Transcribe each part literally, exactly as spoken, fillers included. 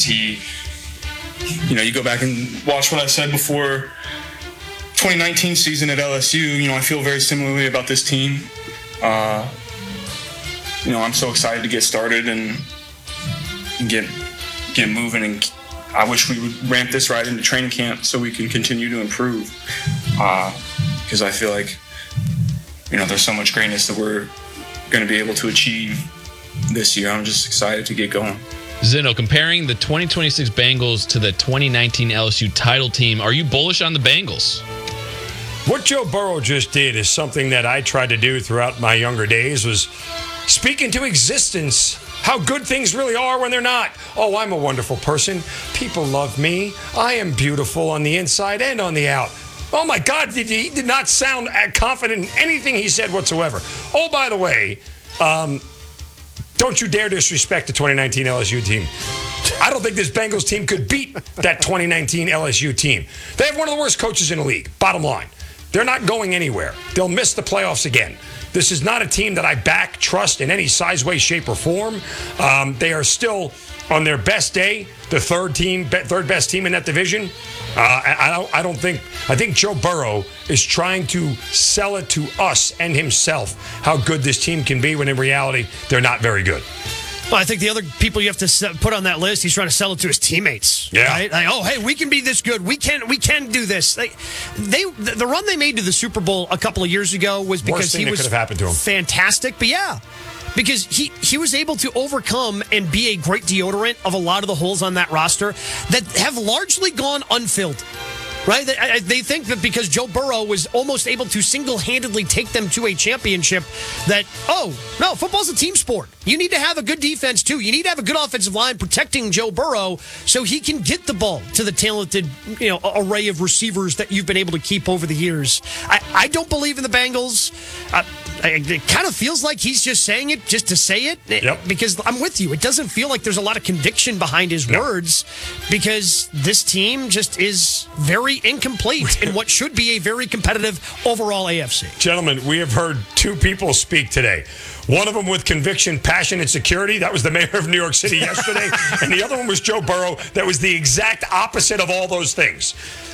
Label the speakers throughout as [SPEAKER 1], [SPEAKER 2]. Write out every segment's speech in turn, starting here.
[SPEAKER 1] He, you know, you go back and watch what I said before twenty nineteen season at L S U. You know, I feel very similarly about this team. Uh, you know, I'm so excited to get started and, and get get moving. And I wish we would ramp this right into training camp so we can continue to improve. Because uh, I feel like, you know, there's so much greatness that we're going to be able to achieve this year. I'm just excited to get going.
[SPEAKER 2] Zeno, comparing the twenty twenty-six Bengals to the twenty nineteen L S U title team, are you bullish on the Bengals?
[SPEAKER 3] What Joe Burrow just did is something that I tried to do throughout my younger days, was speak into existence how good things really are when they're not. Oh, I'm a wonderful person. People love me. I am beautiful on the inside and on the out. Oh, my God, he did not sound confident in anything he said whatsoever. Oh, by the way, um, don't you dare disrespect the twenty nineteen L S U team. I don't think this Bengals team could beat that twenty nineteen L S U team. They have one of the worst coaches in the league, bottom line. They're not going anywhere. They'll miss the playoffs again. This is not a team that I back, trust in any size, way, shape, or form. Um, they are still, on their best day, the third team, third best team in that division. Uh, I, I don't. I don't think. I think Joe Burrow is trying to sell it to us and himself how good this team can be, when in reality they're not very good.
[SPEAKER 4] Well, I think the other people you have to put on that list, he's trying to sell it to his teammates.
[SPEAKER 3] Yeah.
[SPEAKER 4] Right? Like, oh, hey, we can be this good. We can we can do this. Like, they the run they made to the Super Bowl a couple of years ago was because
[SPEAKER 3] Worst thing
[SPEAKER 4] he
[SPEAKER 3] that
[SPEAKER 4] was
[SPEAKER 3] could have happened to him.
[SPEAKER 4] Fantastic. But yeah, because he, he was able to overcome and be a great deodorant of a lot of the holes on that roster that have largely gone unfilled. Right? They, they think that because Joe Burrow was almost able to single-handedly take them to a championship, that, oh, no, football's a team sport. You need to have a good defense, too. You need to have a good offensive line protecting Joe Burrow so he can get the ball to the talented, you know, array of receivers that you've been able to keep over the years. I, I don't believe in the Bengals. Uh, it kind of feels like he's just saying it just to say it.
[SPEAKER 3] Yep.
[SPEAKER 4] Because I'm with you. It doesn't feel like there's a lot of conviction behind his
[SPEAKER 3] no.
[SPEAKER 4] words, because this team just is very incomplete in what should be a very competitive overall A F C.
[SPEAKER 3] Gentlemen, we have heard two people speak today. One of them with conviction, passion, and security. That was the mayor of New York City yesterday. And the other one was Joe Burrow. That was the exact opposite of all those things.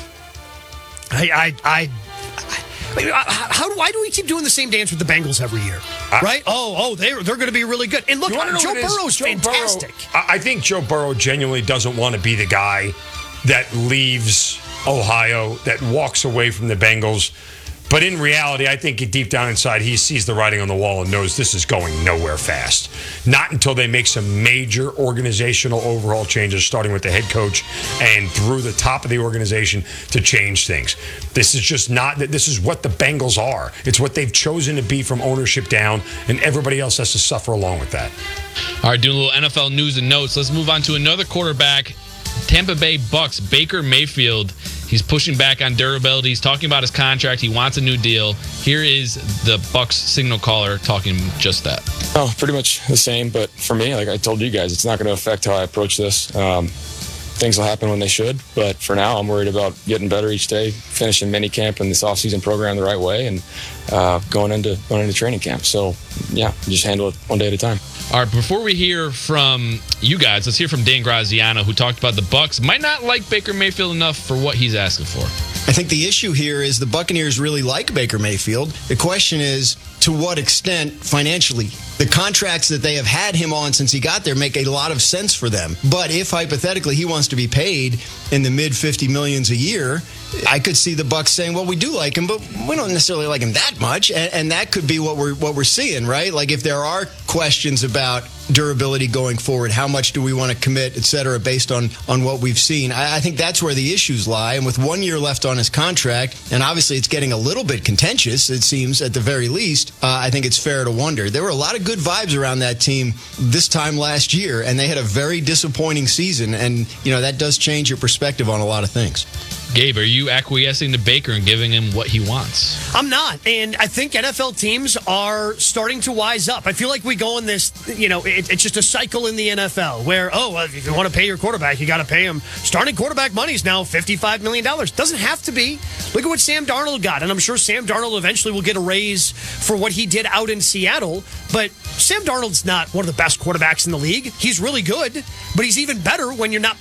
[SPEAKER 4] I, I, I, I how do why do we keep doing the same dance with the Bengals every year? I, right? Oh, oh, they they're going to be really good. And look, Joe Burrow's Joe fantastic.
[SPEAKER 3] Burrow, I think Joe Burrow genuinely doesn't want to be the guy that leaves Ohio, that walks away from the Bengals. But in reality, I think deep down inside, he sees the writing on the wall and knows this is going nowhere fast. Not until they make some major organizational overhaul changes, starting with the head coach and through the top of the organization, to change things. This is just not, this is what the Bengals are. It's what they've chosen to be from ownership down, and everybody else has to suffer along with that.
[SPEAKER 2] All right, doing a little N F L news and notes. Let's move on to another quarterback. Tampa Bay Bucks, Baker Mayfield. He's pushing back on durability. He's talking about his contract. He wants a new deal. Here is the Bucks signal caller talking just that.
[SPEAKER 5] Oh, pretty much the same. But for me, like I told you guys, it's not going to affect how I approach this. Um, things will happen when they should. But for now, I'm worried about getting better each day, finishing minicamp and this offseason program the right way, and uh, going into going into training camp. So, yeah, just handle it one day at a time.
[SPEAKER 2] All right, before we hear from you guys, let's hear from Dan Graziano, who talked about the Bucks might not like Baker Mayfield enough for what he's asking for.
[SPEAKER 6] I think the issue here is the Buccaneers really like Baker Mayfield. The question is, to what extent financially? The contracts that they have had him on since he got there make a lot of sense for them. But if hypothetically he wants to be paid in the mid fifty millions a year, I could see the Bucs saying, "Well, we do like him, but we don't necessarily like him that much," and, and that could be what we're what we're seeing, right? Like if there are questions about durability going forward, how much do we want to commit, et cetera, based on on what we've seen. I, I think that's where the issues lie. And with one year left on his contract, and obviously it's getting a little bit contentious, it seems at the very least. Uh, I think it's fair to wonder. There were a lot of good vibes around that team this time last year, and they had a very disappointing season. And you know that does change your perspective on a lot of things.
[SPEAKER 2] Gabe, are you acquiescing to Baker and giving him what he wants?
[SPEAKER 4] I'm not. And I think N F L teams are starting to wise up. I feel like we go in this, you know, it, it's just a cycle in the N F L where, oh, well, if you want to pay your quarterback, you got to pay him. Starting quarterback money is now fifty-five million dollars. Doesn't have to be. Look at what Sam Darnold got. And I'm sure Sam Darnold eventually will get a raise for what he did out in Seattle. But Sam Darnold's not one of the best quarterbacks in the league. He's really good, but he's even better when you're not